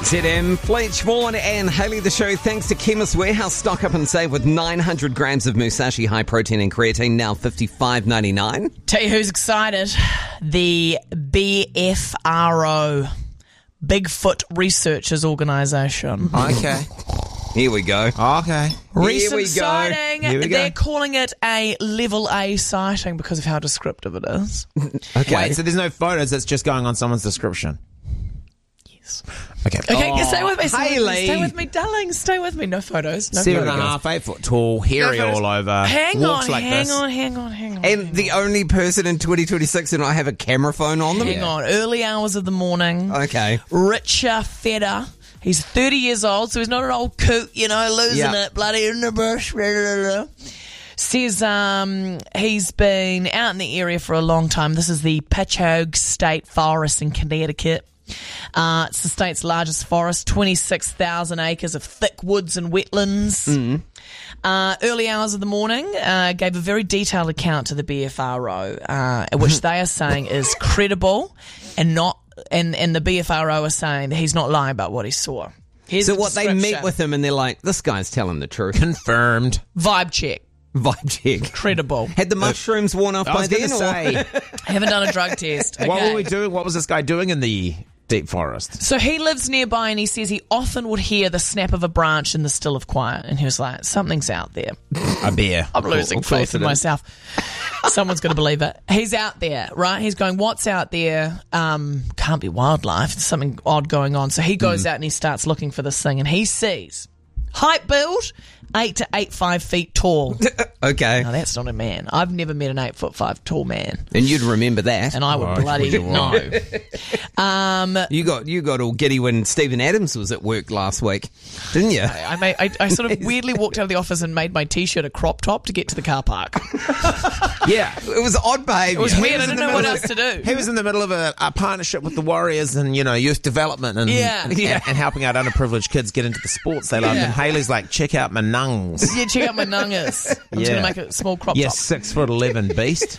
ZM, Fletch, Vaughan and Hayley the show. Thanks to Chemist Warehouse. Stock up and save with 900 grams of Musashi high protein and creatine, now $55.99. Tell you who's excited. The BFRO, Bigfoot Researchers Organisation. Okay. Here we go. Okay. Recent sighting. They're calling it a level A sighting because of how descriptive it is. Okay. Wait, so there's no photos, it's just going on someone's description? Yes. Okay. Okay, stay with me. Hayley. Stay with me, darling. Stay with me. No photos. No 7.5, 8 foot tall, hairy No photos. all over. Hang walks on, like hang this. on. And the only person in 2026 who not have a camera phone on them? Hang on. Early hours of the morning. Okay. Richard Feder. He's 30 years old, so he's not an old coot, losing it, bloody in the bush. Says he's been out in the area for a long time. This is the Patchogue State Forest in Connecticut. It's the state's largest forest, 26,000 acres of thick woods and wetlands. Early hours of the morning, gave a very detailed account to the BFRO, which they are saying is credible and not. And the BFRO are saying that he's not lying about what he saw. Here's So the what, they meet description. with him and they're like, this guy's telling the truth. Confirmed. Vibe check. Vibe check. Credible. Had the mushrooms worn off I by was going then? to or- say, Haven't done a drug test. what Okay. were we doing? What was this guy doing in the deep forest? So he lives nearby and he says he often would hear the snap of a branch in the still of quiet. And he was like, something's out there. A bear. I'm losing Of course faith in it is. myself. Someone's going to believe it. He's out there, right? He's going, what's out there? Can't be wildlife. There's something odd going on. So he goes out and he starts looking for this thing and he sees height build, 8 to 8.5 feet tall. Okay. Now that's not a man. I've never met an 8'5" tall man. And you'd remember that. And I would bloody know. You got all giddy when Stephen Adams was at work last week, didn't you? I sort of weirdly walked out of the office and made my T-shirt a crop top to get to the car park. Yeah. It was odd behaviour. It was weird. I didn't know what else to do. He was in the middle of a partnership with the Warriors and, youth development and, Yeah. and helping out underprivileged kids get into the sports they love. Yeah. And Haley's like, check out my nungs. Yeah, check out my nungas. I'm just Yeah. going to make a small crop Yeah, top. 6'11" beast.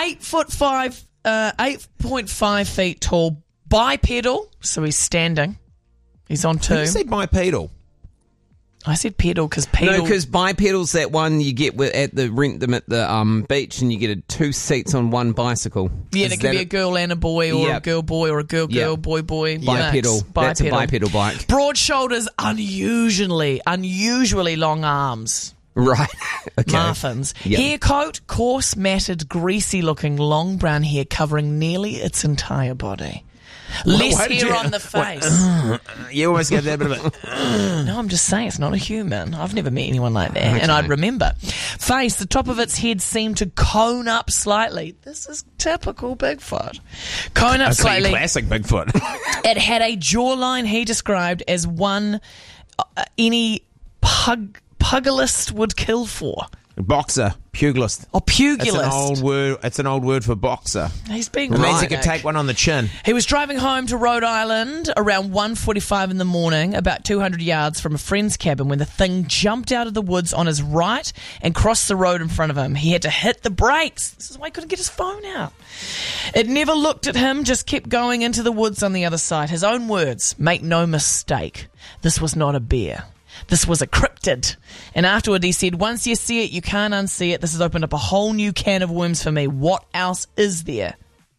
8.5 feet tall, bipedal, so he's standing. He's on Did two. you say bipedal? I said pedal because pedal. No, because bipedal's that one you get at the rent them at the beach, and you get 2 seats on one bicycle. yeah, Is it can that be a girl and a boy, or a Yep. girl boy, or a girl Yep. boy. Bipedal. Mix. That's a bipedal bike. Broad shoulders, unusually long arms. Right. Okay. Muffins. Yep. Hair coat, coarse, matted, greasy-looking, long brown hair covering nearly its entire body. Less why did hair you- on the face. You almost gave that bit of a... No, I'm just saying it's not a human. I've never met anyone like that, and I'd remember. Face, the top of its head seemed to cone up slightly. This is typical Bigfoot. Cone up slightly. Classic Bigfoot. It had a jawline he described as one any pugilist would kill for. Boxer, pugilist. Or pugilist. It's an old word. It's an old word for boxer. He's being It means right. you could take one on the chin. He was driving home to Rhode Island around 1:45 in the morning, about 200 yards from a friend's cabin, when the thing jumped out of the woods on his right and crossed the road in front of him. He had to hit the brakes. This is why he couldn't get his phone out. It never looked at him, just kept going into the woods on the other side. His own words, make no mistake, this was not a bear. This was a cryptid. And afterward he said, once you see it, you can't unsee it. This has opened up a whole new can of worms for me. What else is there?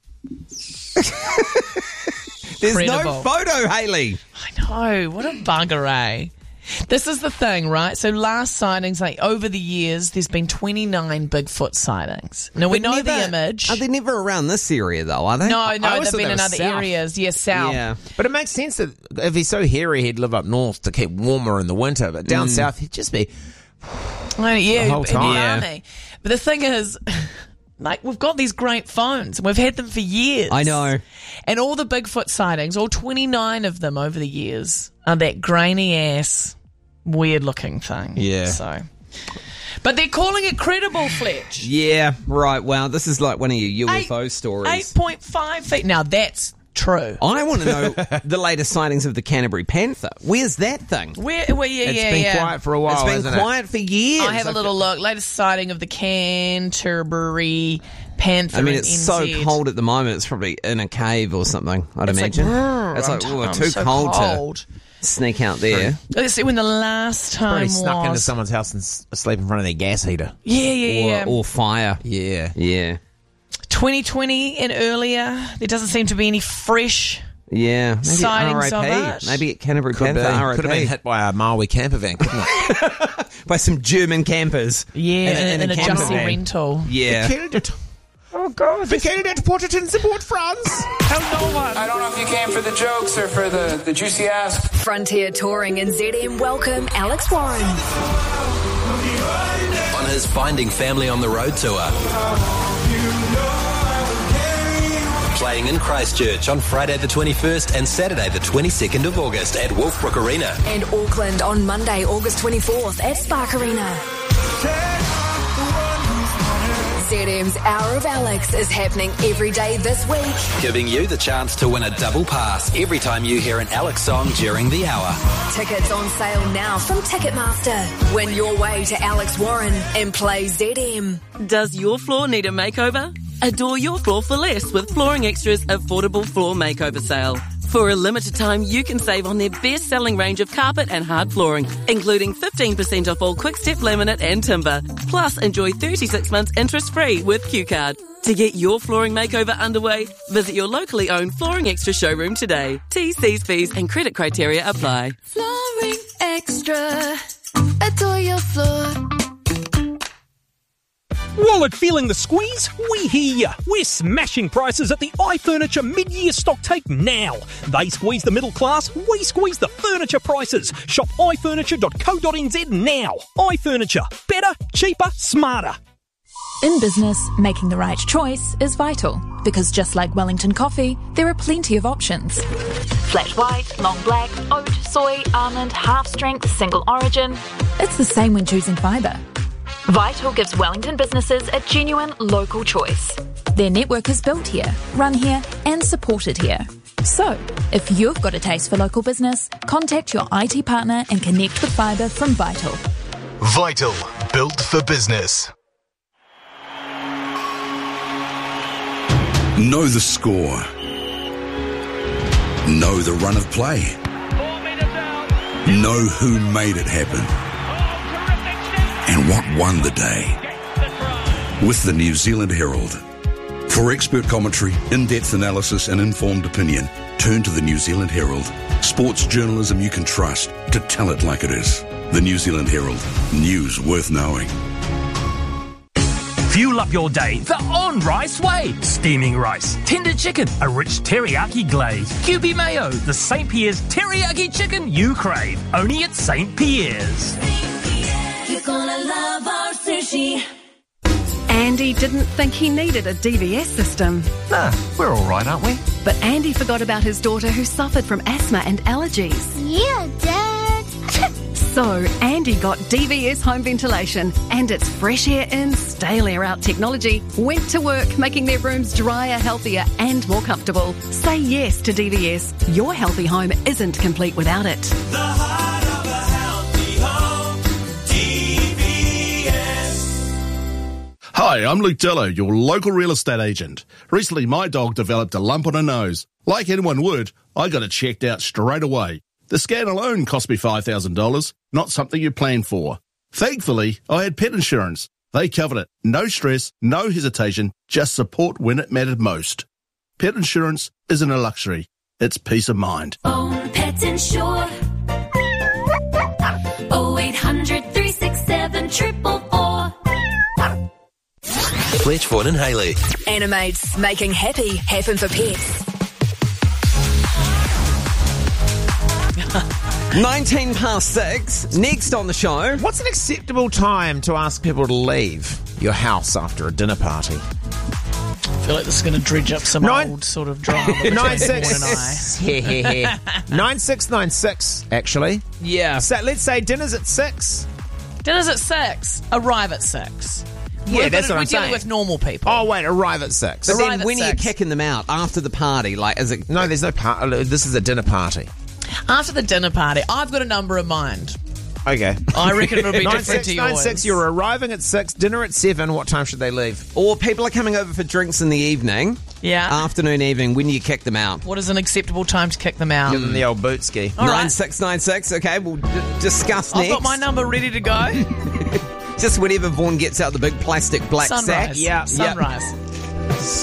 There's Incredible. no photo, Hayley. I know. What a bugger, eh? This is the thing, right? So last sightings, like over the years, there's been 29 Bigfoot sightings. Now, we But know never- the image. Are they never around this area, though, are they? No, always they've thought been they in were other south. areas. Yes, south. Yeah. But it makes sense that if he's so hairy, he'd live up north to keep warmer in the winter. But down south, he'd just be... Yeah, The whole in the time. army. But the thing is, like, we've got these great phones, and we've had them for years. I know. And all the Bigfoot sightings, all 29 of them over the years, are that grainy-ass, weird-looking thing. Yeah. So... But they're calling it credible, Fletch. Yeah, right. Wow, this is like one of your UFO stories. 8.5 feet. Now, that's true. I want to know the latest sightings of the Canterbury Panther. Where's that thing? It's It's been quiet for a while, It's been hasn't quiet for years. I have a little look. Latest sighting of the Canterbury Panther. I mean, in it's NZ. so cold at the moment. It's probably in a cave or something, I'd It's imagine. Like, it's like, I'm too so cold to cold. sneak out there. Let's see when the last time Probably was. snuck into someone's house and sleep in front of their gas heater. Yeah. Or fire. Yeah. Yeah. 2020 and earlier. There doesn't seem to be any fresh. Yeah. Maybe Sightings of RIP. it. Maybe at Canterbury Could Panther, RIP. have been hit by a Maui camper van, couldn't it? By some German campers. Yeah, in a camper junky van. rental. Yeah. Oh, God. We killed it. Put it in support, France. Tell no one. I don't know if you came for the jokes or for the juicy ass. Frontier Touring and ZM welcome Alex Warren. On his Finding Family on the Road tour. Playing in Christchurch on Friday the 21st and Saturday the 22nd of August at Wolfbrook Arena. And Auckland on Monday, August 24th at Spark Arena. ZM's Hour of Alex is happening every day this week. Giving you the chance to win a double pass every time you hear an Alex song during the hour. Tickets on sale now from Ticketmaster. Win your way to Alex Warren and play ZM. Does your floor need a makeover? Adore your floor for less with Flooring Extra's affordable floor makeover sale. For a limited time, you can save on their best-selling range of carpet and hard flooring, including 15% off all Quick-Step laminate and timber. Plus, enjoy 36 months interest-free with QCard. To get your flooring makeover underway, visit your locally owned Flooring Extra showroom today. T's, C's, fees and credit criteria apply. Flooring Extra. Adore your floor. Wallet feeling the squeeze? We hear ya. We're smashing prices at the iFurniture mid-year stock take now. They squeeze the middle class, we squeeze the furniture prices. Shop ifurniture.co.nz now. iFurniture. Better, cheaper, smarter. In business, making the right choice is vital, because just like Wellington coffee, there are plenty of options. Flat white, long black, oat, soy, almond, half strength, single origin. It's the same when choosing fibre. Vital gives Wellington businesses a genuine local choice. Their network is built here, run here, and supported here. So, if you've got a taste for local business, contact your IT partner and connect with fibre from Vital. Vital, built for business. Know the score. Know the run of play. Know who made it happen. And what won the day. With the New Zealand Herald. For expert commentary, in-depth analysis and informed opinion, turn to the New Zealand Herald. Sports journalism you can trust to tell it like it is. The New Zealand Herald. News worth knowing. Fuel up your day the on-rice way. Steaming rice, tender chicken, a rich teriyaki glaze, QB mayo, the St. Pierre's teriyaki chicken you crave. Only at St. Pierre's. You're gonna love our sushi. Andy didn't think he needed a DVS system. Nah, we're all right, aren't we? But Andy forgot about his daughter who suffered from asthma and allergies. Yeah, Dad. So Andy got DVS home ventilation and its fresh air in, stale air out technology went to work making their rooms drier, healthier and more comfortable. Say yes to DVS. Your healthy home isn't complete without it. The heart of a healthy home, DVS. Hi, I'm Luke Dillo, your local real estate agent. Recently, my dog developed a lump on her nose. Like anyone would, I got it checked out straight away. The scan alone cost me $5,000, not something you plan for. Thankfully, I had pet insurance. They covered it. No stress, no hesitation, just support when it mattered most. Pet insurance isn't a luxury. It's peace of mind. Own Pet Insure. 0800 367 444. Fletchford and Haley. Animates making happy happen for pets. 6:19. Next on the show. What's an acceptable time to ask people to leave your house after a dinner party? I feel like this is going to dredge up some old sort of drama between Vaughan and I. 9696, actually. Yeah. So let's say dinner's at 6. Dinner's at 6. Arrive at 6. Yeah, that's what I'm saying. We're dealing with normal people. Oh, wait, arrive at 6. But then when are you kicking them out? After the party? Like, is it... No, there's no party. This is a dinner party. After the dinner party, I've got a number in mind. Okay. I reckon it'll be different to yours. 9696, you're arriving at 6, dinner at 7. What time should they leave? Or people are coming over for drinks in the evening. Yeah. Afternoon, evening, when do you kick them out? What is an acceptable time to kick them out? Give them the old boot ski. All right. 9696. Okay, we'll discuss next. I've got my number ready to go. Just whenever Vaughan gets out the big plastic black sack. Sunrise. Yeah. Sunrise.